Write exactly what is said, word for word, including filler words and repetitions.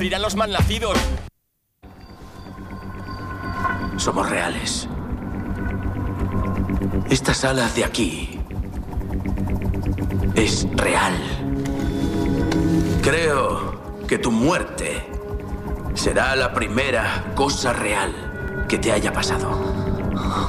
Morirán los malnacidos. Somos reales. Esta sala de aquí es real. Creo que tu muerte será la primera cosa real que te haya pasado.